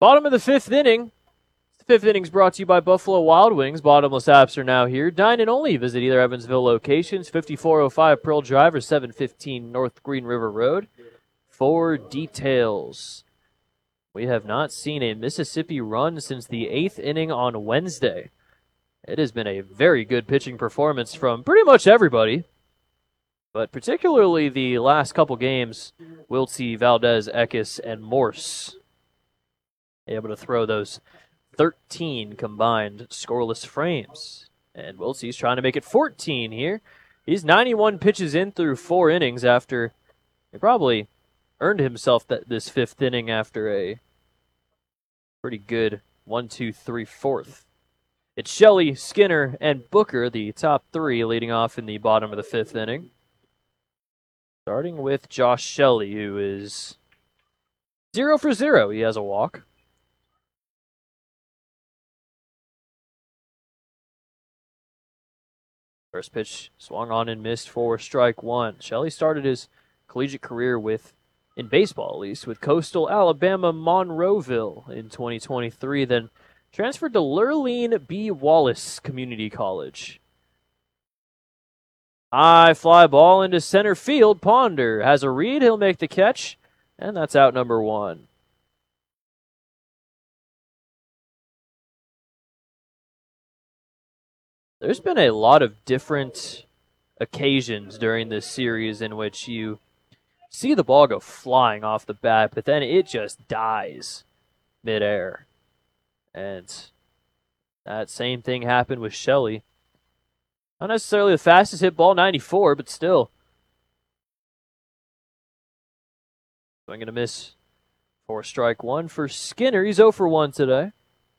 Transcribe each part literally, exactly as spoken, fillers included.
Bottom of the fifth inning. The fifth inning's brought to you by Buffalo Wild Wings. Bottomless apps are now here. Dine in only. Visit either Evansville locations, fifty-four oh five Pearl Drive or seven fifteen North Green River Road, for details. We have not seen a Mississippi run since the eighth inning on Wednesday. It has been a very good pitching performance from pretty much everybody, but particularly the last couple games, Wiltsey, Valdez, Eckes, and Morse able to throw those thirteen combined scoreless frames. And Wiltsey's trying to make it fourteen here. He's ninety-one pitches in through four innings after he probably earned himself that this fifth inning after a pretty good one, two, three, fourth. It's Shelley, Skinner, and Booker, the top three, leading off in the bottom of the fifth inning. Starting with Josh Shelley, who is zero for zero. He has a walk. First pitch swung on and missed for strike one. Shelley started his collegiate career with, in baseball at least, with Coastal Alabama Monroeville in twenty twenty-three, then transferred to Lurleen B. Wallace Community College. High fly ball into center field. Ponder has a read. He'll make the catch, and that's out number one. There's been a lot of different occasions during this series in which you see the ball go flying off the bat, but then it just dies midair. And that same thing happened with Shelley. Not necessarily the fastest hit ball, ninety-four, but still. So I'm going to miss for strike one for Skinner. He's oh for one today.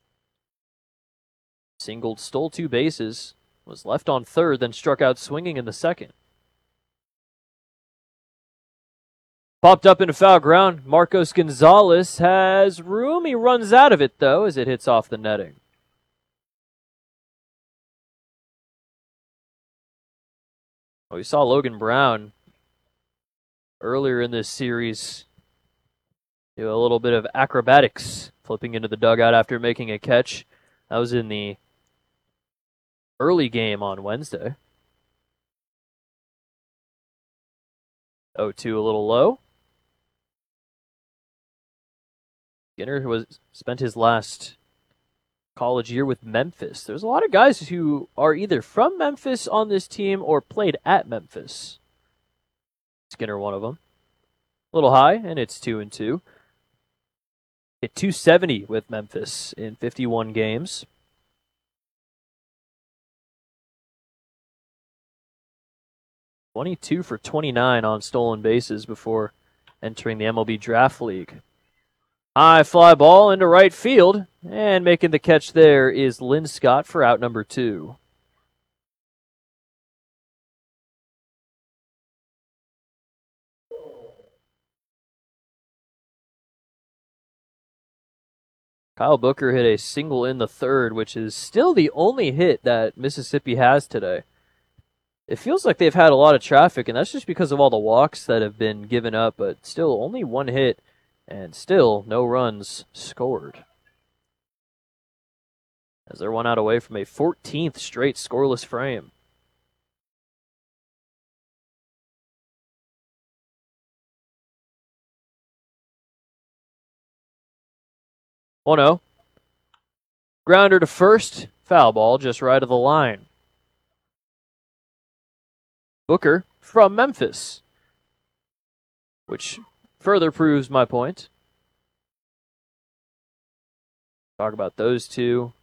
Singled, stole two bases, was left on third, then struck out swinging in the second. Popped up into foul ground. Marcos Gonzalez has room. He runs out of it, though, as it hits off the netting. Well, we saw Logan Brown earlier in this series do a little bit of acrobatics, flipping into the dugout after making a catch. That was in the early game on Wednesday. oh two a little low. Skinner was spent his last college year with Memphis. There's a lot of guys who are either from Memphis on this team or played at Memphis. Skinner, one of them. A little high, and it's two and two. Hit two seventy with Memphis in fifty-one games. twenty-two for twenty-nine on stolen bases before entering the M L B Draft League. High fly ball into right field, and making the catch there is Lynn Scott for out number two. Kyle Booker hit a single in the third, which is still the only hit that Mississippi has today. It feels like they've had a lot of traffic, and that's just because of all the walks that have been given up, but still only one hit, and still no runs scored. As they're one out away from a fourteenth straight scoreless frame. one oh. Grounder to first. Foul ball just right of the line. Booker from Memphis, which further proves my point. Talk about those two.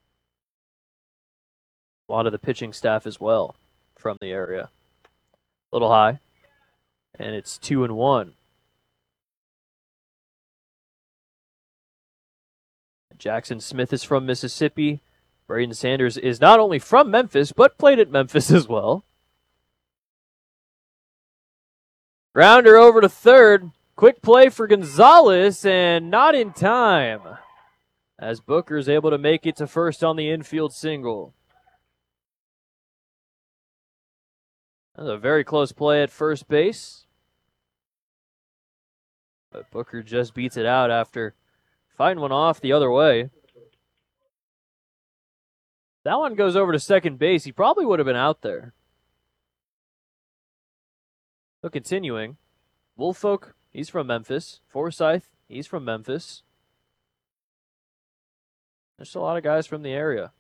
A lot of the pitching staff as well from the area. A little high, and it's two and one. Jackson Smith is from Mississippi. Braden Sanders is not only from Memphis, but played at Memphis as well. Grounder over to third. Quick play for Gonzalez, and not in time, as Booker is able to make it to first on the infield single. That was a very close play at first base, but Booker just beats it out after fighting one off the other way. That one goes over to second base. He probably would have been out there. So continuing, Woolfolk, he's from Memphis. Forsyth, he's from Memphis. There's a lot of guys from the area.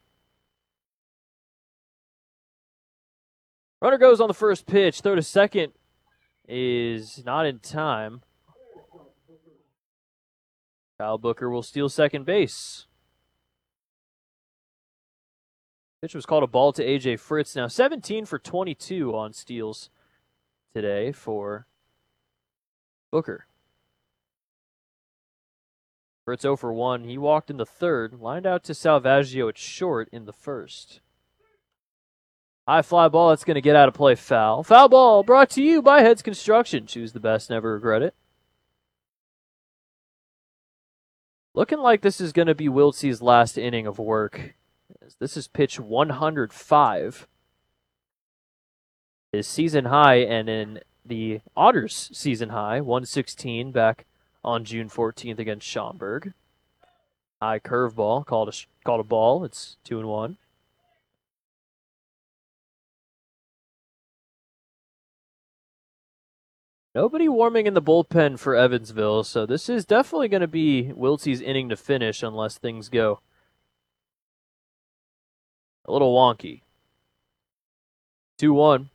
Runner goes on the first pitch. Throw to second is not in time. Kyle Booker will steal second base. Pitch was called a ball to A J Fritz. Now seventeen for twenty-two on steals today for Booker. Fritz oh for one. He walked in the third, lined out to Salvaggio at short in the first. High fly ball, that's going to get out of play, foul. Foul ball brought to you by Heads Construction. Choose the best, never regret it. Looking like this is going to be Wiltse's last inning of work. This is pitch one hundred five. His season high, and in the Otters' season high, one sixteen back on June fourteenth against Schaumburg. High curveball, called a, called a ball. It's two and one. Nobody warming in the bullpen for Evansville, so this is definitely going to be Wiltse's inning to finish unless things go a little wonky. two one.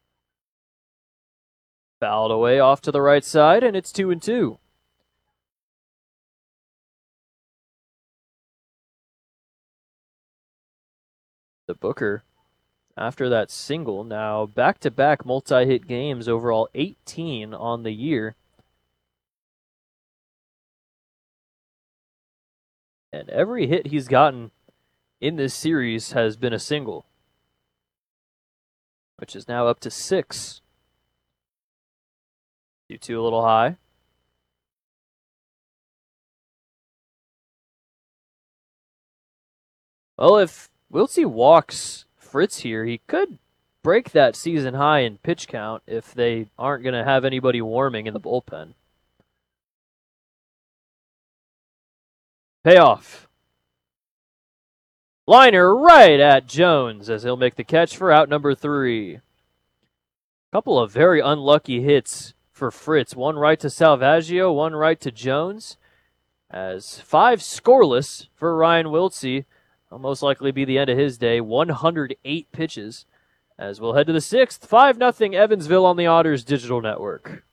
Fouled away off to the right side, and it's two and two. The Booker, after that single, now back-to-back multi-hit games, overall eighteen on the year. And every hit he's gotten in this series has been a single, which is now up to six. two two a little high. Well, if Wiltse walks Fritz here, he could break that season high in pitch count if they aren't going to have anybody warming in the bullpen. Payoff. Liner right at Jones as he'll make the catch for out number three. Couple of very unlucky hits for Fritz. One right to Salvaggio, one right to Jones. As five scoreless for Ryan Wiltse. Will most likely be the end of his day. one hundred eight pitches. As we'll head to the sixth. five nothing Evansville on the Otters Digital Network.